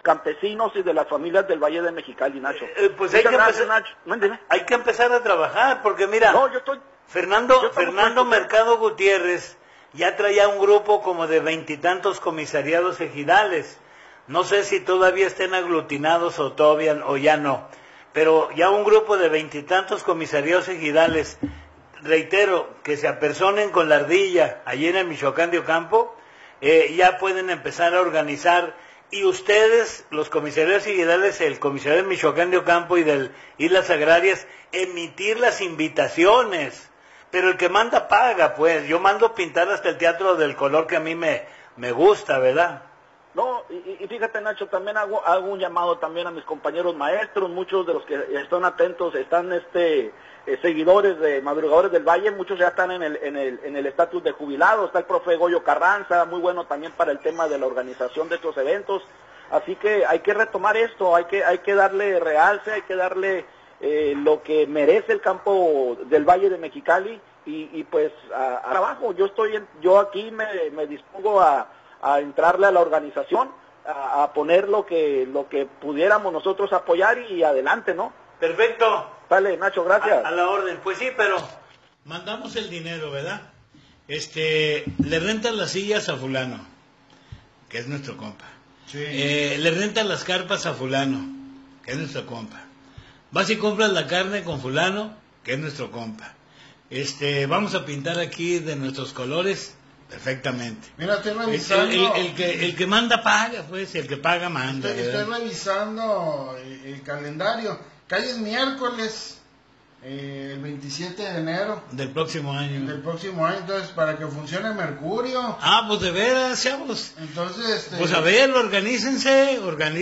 campesinos y de las familias del Valle de Mexicali, Nacho. Pues hay que, gracias, Nacho. Hay que empezar a trabajar, porque mira, no, Fernando Mercado Gutiérrez ya traía un grupo como de 20 y tantos comisariados ejidales. No sé si todavía estén aglutinados o ya no, pero ya un grupo de 20 y tantos comisariados ejidales, reitero, que se apersonen con la ardilla allí en el Michoacán de Ocampo, ya pueden empezar a organizar, y ustedes, los comisarios ejidales, el comisario de Michoacán de Ocampo y del Islas Agrarias, emitir las invitaciones, pero el que manda paga, pues. Yo mando pintar hasta el teatro del color que a mí me gusta, ¿verdad? No, y fíjate, Nacho, también hago un llamado también a mis compañeros maestros, muchos de los que están atentos, están seguidores de Madrugadores del Valle, muchos ya están en el estatus de jubilado. Está el profe Goyo Carranza, muy bueno también para el tema de la organización de estos eventos, así que hay que retomar esto, hay que darle realce, hay que darle lo que merece el campo del Valle de Mexicali, y pues a trabajo. Yo aquí me dispongo a entrarle a la organización, a poner lo que pudiéramos nosotros apoyar, y adelante, ¿no? Perfecto. Dale, Nacho, gracias. A la orden. Pues sí, pero mandamos el dinero, ¿verdad? Le rentan las sillas a fulano, que es nuestro compa. Sí. Le rentan las carpas a fulano, que es nuestro compa. Vas y compras la carne con fulano, que es nuestro compa. Vamos a pintar aquí de nuestros colores, perfectamente. Mira, estoy revisando. El que manda paga, pues, y el que paga manda. Estoy revisando el calendario. Cae el miércoles, el 27 de enero. Del próximo año. Entonces, para que funcione Mercurio. Ah, pues de veras, chavos. Entonces, pues a ver, organícense.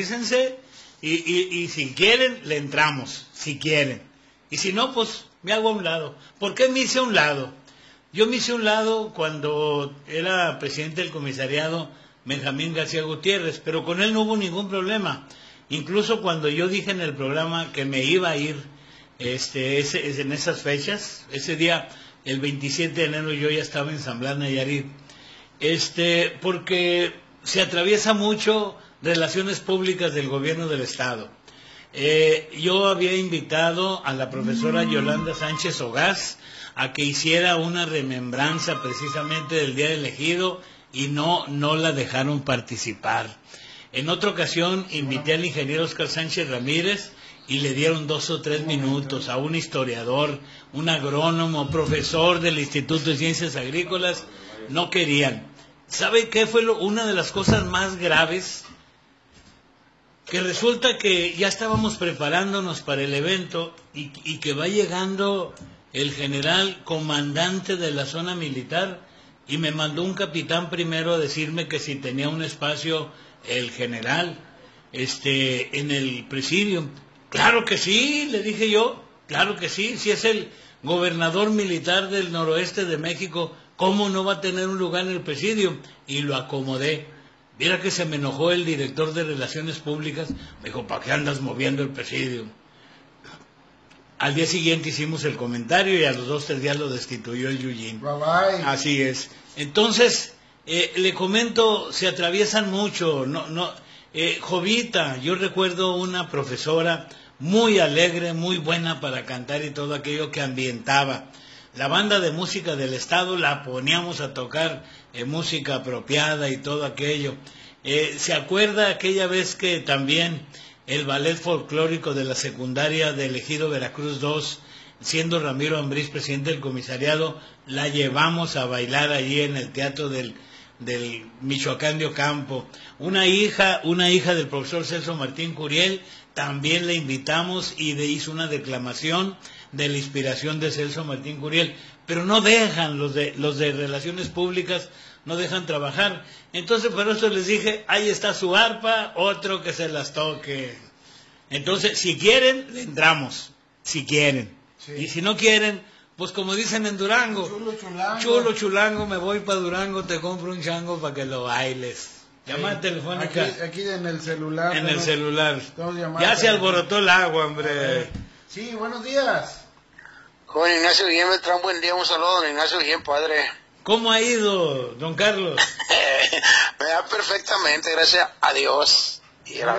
Y si quieren, le entramos, si quieren. Y si no, pues me hago a un lado. ¿Por qué me hice a un lado? Yo me hice a un lado cuando era presidente del comisariado Benjamín García Gutiérrez, pero con él no hubo ningún problema. Incluso cuando yo dije en el programa que me iba a ir en esas fechas, ese día, el 27 de enero, yo ya estaba en San Blas, Nayarit, porque se atraviesa mucho relaciones públicas del gobierno del Estado. Yo había invitado a la profesora Yolanda Sánchez Ogaz a que hiciera una remembranza precisamente del Día del Ejido, y no la dejaron participar. En otra ocasión invité al ingeniero Oscar Sánchez Ramírez y le dieron 2 o 3 minutos, a un historiador, un agrónomo, profesor del Instituto de Ciencias Agrícolas. No querían. ¿Sabe qué fue una de las cosas más graves? Que resulta que ya estábamos preparándonos para el evento, y que va llegando el general comandante de la zona militar, y me mandó un capitán primero a decirme que si tenía un espacio el general en el presidium. Claro que sí, le dije yo, claro que sí, si es el gobernador militar del noroeste de México, ¿cómo no va a tener un lugar en el presidium? Y lo acomodé. Mira que se me enojó el director de Relaciones Públicas, me dijo, ¿para qué andas moviendo el presidium? Al día siguiente hicimos el comentario, y a los 2 o 3 días lo destituyó el Yujin. Bye bye. Así es. Entonces, le comento, se atraviesan mucho. Jovita, yo recuerdo una profesora muy alegre, muy buena para cantar y todo aquello, que ambientaba. La banda de música del Estado la poníamos a tocar música apropiada y todo aquello. ¿Se acuerda aquella vez que también el ballet folclórico de la secundaria del Ejido Veracruz II, siendo Ramiro Ambriz presidente del comisariado, la llevamos a bailar allí en el teatro del Michoacán de Ocampo? Una hija del profesor Celso Martín Curiel, también la invitamos, y hizo una declamación de la inspiración de Celso Martín Curiel, pero no dejan, los de Relaciones Públicas no dejan trabajar. Entonces, por eso les dije, ahí está su arpa, otro que se las toque. Entonces, si quieren, le entramos, si quieren. Sí. Y si no quieren, pues como dicen en Durango, chulo chulango, me voy para Durango, te compro un chango para que lo bailes. Llamada telefónica. Aquí en el celular. En el celular. Ya se alborotó el agua, hombre. Sí, buenos días. Joven Ignacio Guillén Beltrán, buen día, un saludo, don Ignacio Guillén, padre. ¿Cómo ha ido, don Carlos? Me da perfectamente, gracias a Dios. Y